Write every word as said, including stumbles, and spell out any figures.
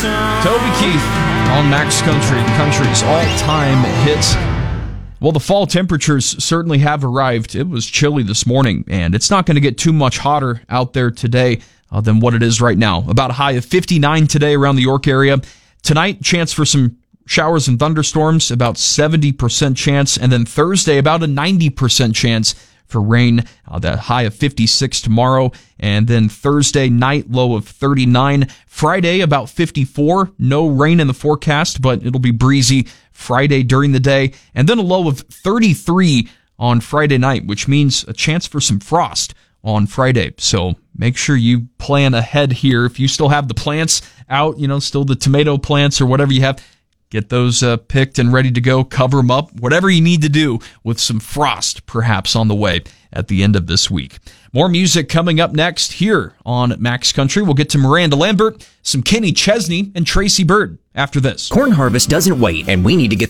Toby Keith on Max Country, country's all-time hits. Well, the fall temperatures certainly have arrived. It was chilly this morning, and it's not going to get too much hotter out there today uh, than what it is right now. About a high of fifty-nine today around the York area. Tonight, chance for some showers and thunderstorms, about seventy percent chance. And then Thursday, about a ninety percent chance for rain. Uh, that high of fifty-six tomorrow. And then Thursday night, low of thirty-nine. Friday, about fifty-four. No rain in the forecast, but it'll be breezy Friday during the day. And then a low of thirty-three on Friday night, which means a chance for some frost on Friday. So make sure you plan ahead here. If you still have the plants out, you know, still the tomato plants or whatever you have, get those uh, picked and ready to go. Cover them up. Whatever you need to do with some frost perhaps on the way at the end of this week. More music coming up next here on Max Country. We'll get to Miranda Lambert, some Kenny Chesney, and Tracy Bird after this. Corn harvest doesn't wait, and we need to get